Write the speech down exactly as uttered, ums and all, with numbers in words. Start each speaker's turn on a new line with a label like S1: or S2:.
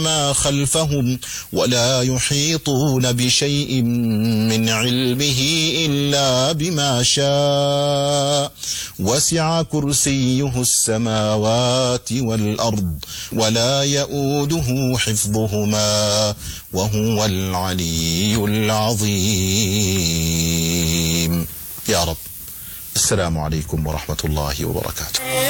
S1: ما خلفهم ولا يحيطون بشيء من علمه إلا بما شاء وسع كرسيه السماوات والأرض ولا يؤوده حفظهما وهو العلي العظيم. يا رب. السلام عليكم ورحمة الله وبركاته.